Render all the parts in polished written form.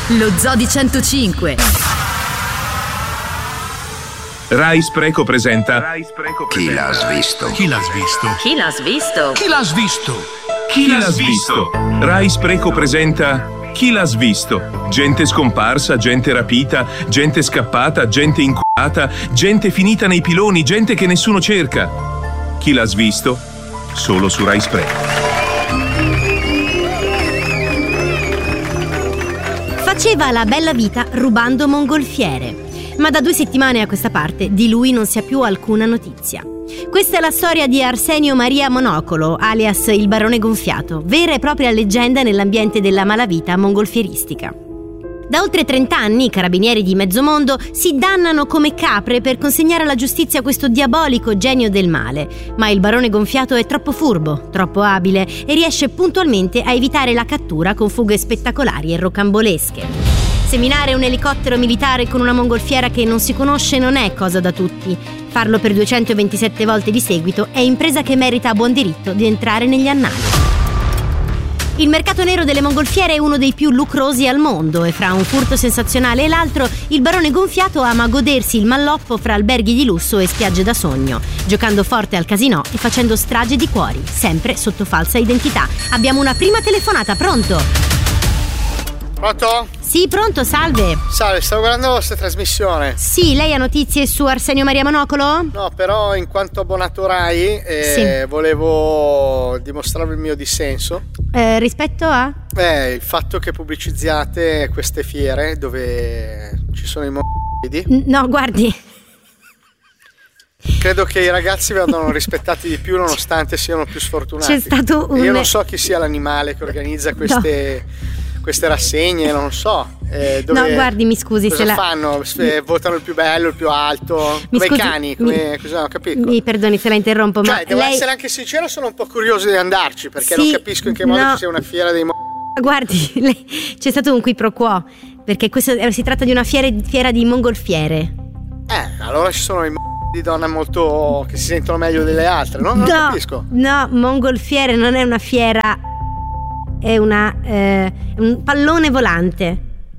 Lo Zoo di 105. Rai Spreco presenta Chi l'ha svisto? Chi l'ha svisto? Chi l'ha svisto? Chi l'ha svisto? Chi l'ha svisto? Rai Spreco presenta Chi l'ha svisto? Gente scomparsa, gente rapita, gente scappata, gente inculata, gente finita nei piloni, gente che nessuno cerca. Chi l'ha svisto? Solo su Rai Spreco. Faceva la bella vita rubando mongolfiere, ma da 2 settimane a questa parte di lui non si ha più alcuna notizia. Questa è la storia di Arsenio Maria Monocolo, alias il Barone Gonfiato, vera e propria leggenda nell'ambiente della malavita mongolfieristica. Da oltre 30 anni i carabinieri di mezzo mondo si dannano come capre per consegnare alla giustizia questo diabolico genio del male, ma il Barone Gonfiato è troppo furbo, troppo abile e riesce puntualmente a evitare la cattura con fughe spettacolari e rocambolesche. Seminare un elicottero militare con una mongolfiera che non si conosce non è cosa da tutti. Farlo per 227 volte di seguito è impresa che merita a buon diritto di entrare negli annali. Il mercato nero delle mongolfiere è uno dei più lucrosi al mondo e fra un furto sensazionale e l'altro il Barone Gonfiato ama godersi il malloppo fra alberghi di lusso e spiagge da sogno, giocando forte al casinò e facendo strage di cuori, sempre sotto falsa identità. Abbiamo una prima telefonata, pronto? Pronto? Sì, pronto, salve. Salve, stavo guardando la vostra trasmissione. Sì, lei ha notizie su Arsenio Maria Monocolo? No, però in quanto abbonato Rai Sì. volevo dimostrarvi il mio dissenso. Rispetto a? Il fatto che pubblicizziate queste fiere dove ci sono i No, guardi. Credo che i ragazzi vadano rispettati di più nonostante siano più sfortunati. C'è stato un... Io non so chi sia l'animale che organizza queste rassegne, non so. No, guardi, mi scusi. Cosa fanno? Votano il più bello, il più alto? Come i cani? Cosa ho capito? Mi perdoni se la interrompo, ma devo essere anche sincero, sono un po' curioso di andarci perché non capisco in che modo ci sia una fiera dei Guardi, c'è stato un qui pro quo, perché si tratta di una fiera di mongolfiere. Allora ci sono i di donne molto che si sentono meglio delle altre, no? Non capisco. No, mongolfiere non è una fiera, è un pallone volante.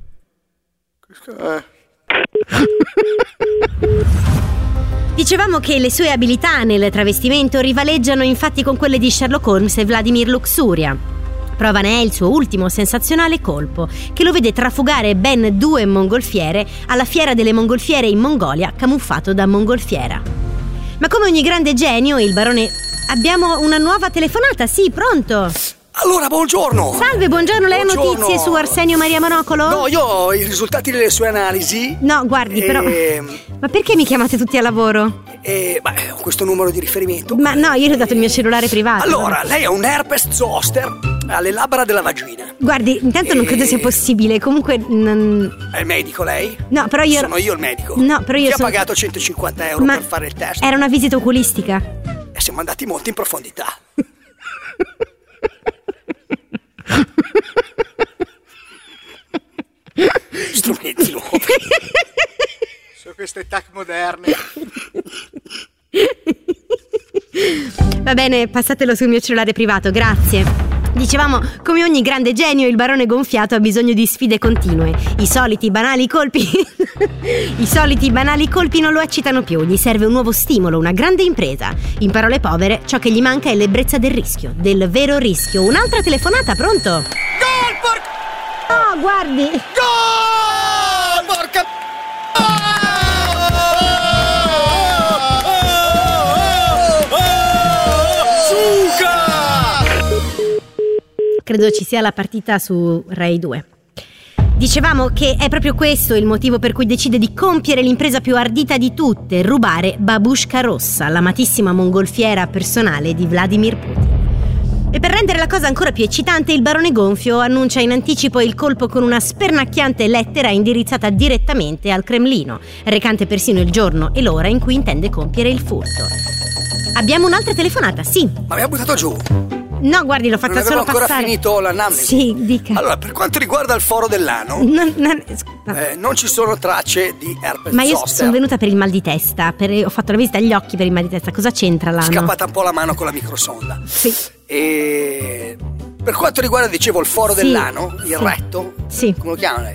Dicevamo che le sue abilità nel travestimento rivaleggiano infatti con quelle di Sherlock Holmes e Vladimir Luxuria. Prova ne è il suo ultimo sensazionale colpo, che lo vede trafugare ben 2 mongolfiere alla fiera delle mongolfiere in Mongolia, camuffato da mongolfiera. Ma come ogni grande genio, il barone... Abbiamo una nuova telefonata, sì, pronto? Allora, buongiorno. Salve, buongiorno, lei ha notizie su Arsenio Maria Monocolo? No, io ho i risultati delle sue analisi. No, guardi, però... Ma perché mi chiamate tutti a lavoro? Ho questo numero di riferimento. Ma no, io le ho dato il mio cellulare privato. Allora, lei ha un herpes zoster alle labbra della vagina. Guardi, intanto non credo sia possibile, comunque È il medico lei? No, però io... Sono io il medico. No, però io Ti ha pagato 150 euro per fare il test. Era una visita oculistica. E siamo andati molto in profondità. Strumenti nuovi. Su queste tac moderne. Va bene, passatelo sul mio cellulare privato, grazie. Dicevamo, come ogni grande genio, il Barone Gonfiato ha bisogno di sfide continue. I soliti banali colpi non lo eccitano più. Gli serve un nuovo stimolo, una grande impresa. In parole povere, ciò che gli manca è l'ebbrezza del rischio, del vero rischio. Un'altra telefonata, pronto? Gol, porca! No, guardi! Gol, porca! Credo ci sia la partita su Rai 2. Dicevamo che è proprio questo il motivo per cui decide di compiere l'impresa più ardita di tutte, rubare Babushka Rossa, l'amatissima mongolfiera personale di Vladimir Putin. E per rendere la cosa ancora più eccitante, il Barone Gonfio annuncia in anticipo il colpo con una spernacchiante lettera indirizzata direttamente al Cremlino, recante persino il giorno e l'ora in cui intende compiere il furto. Abbiamo un'altra telefonata, sì. Ma mi ha buttato giù. No, guardi, l'ho fatta solo passare. Non avevo ancora finito l'anamnesi. Sì, dica. Allora, per quanto riguarda il foro dell'ano, non ci sono tracce di herpes zoster. Ma io sono venuta per il mal di testa, ho fatto la visita agli occhi per il mal di testa. Cosa c'entra l'ano? Scappata un po' la mano con la microsonda. Sì. E per quanto riguarda, dicevo, il foro dell'ano, il retto. Sì. Come lo chiama lei?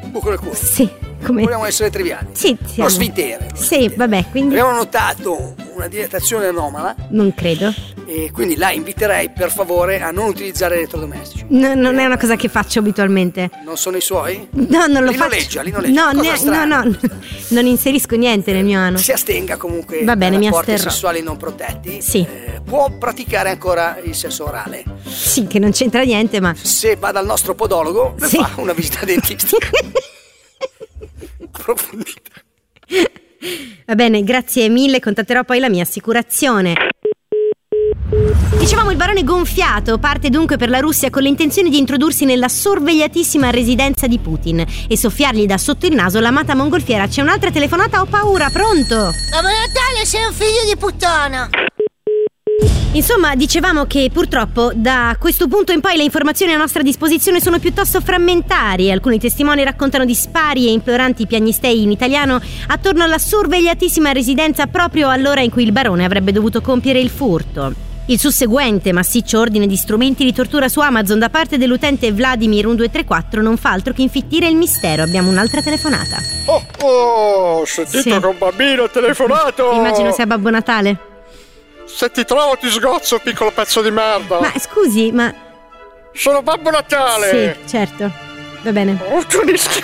buco nel culo. Sì, come? Vogliamo essere triviali. Sì, Lo svintere. Sì, vabbè, quindi... Abbiamo notato una dilatazione anomala. Non credo. E quindi la inviterei per favore a non utilizzare elettrodomestici. No, non è una cosa che faccio abitualmente. Non sono i suoi? No, non lo faccio. Li noleggia. No, non inserisco niente nel mio ano. Si astenga comunque. Va bene, da mi rapporti asterrò. sessuali non protetti. Sì. Può praticare ancora il sesso orale. Sì, che non c'entra niente, ma... Se va dal nostro podologo, le fa una visita dentistica. Approfondita. Va bene, grazie mille, contatterò poi la mia assicurazione. Dicevamo, il barone gonfiato parte dunque per la Russia con l'intenzione di introdursi nella sorvegliatissima residenza di Putin e soffiargli da sotto il naso l'amata mongolfiera. C'è un'altra telefonata, ho paura, pronto? Ma Natale, sei un figlio di puttana. Insomma, dicevamo che purtroppo da questo punto in poi le informazioni a nostra disposizione sono piuttosto frammentarie. Alcuni testimoni raccontano di spari e imploranti piagnistei in italiano attorno alla sorvegliatissima residenza proprio all'ora in cui il barone avrebbe dovuto compiere il furto. Il susseguente massiccio ordine di strumenti di tortura su Amazon da parte dell'utente Vladimir 1234 non fa altro che infittire il mistero. Abbiamo un'altra telefonata. Oh, sentito Sì. che un bambino ha telefonato. Immagino sia Babbo Natale. Se ti trovo ti sgozzo, piccolo pezzo di merda. Ma scusi, ma... Sono Babbo Natale. Sì, certo. Va bene. Oh, tu ne schi-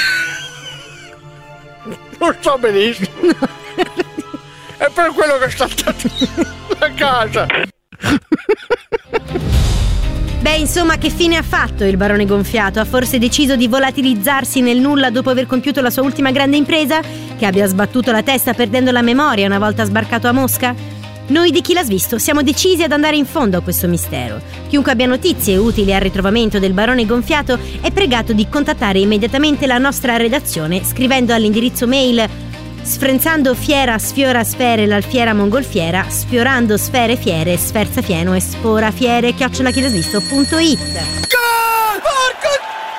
Non so benissimo. È per quello che sta a casa. Beh, insomma, che fine ha fatto il barone gonfiato? Ha forse deciso di volatilizzarsi nel nulla dopo aver compiuto la sua ultima grande impresa? Che abbia sbattuto la testa perdendo la memoria una volta sbarcato a Mosca? Noi di Chi l'ha svisto siamo decisi ad andare in fondo a questo mistero. Chiunque abbia notizie utili al ritrovamento del barone gonfiato è pregato di contattare immediatamente la nostra redazione scrivendo all'indirizzo mail sfrenzando fiera sfiora sfere l'alfiera mongolfiera, sfiorando sfere fiere sferza fieno e spora fiere @chilasvisto.it. Porco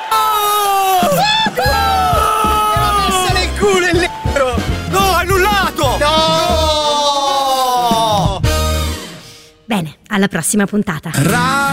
Era messa nel culo il nero! No, annullato! No! Bene, alla prossima puntata.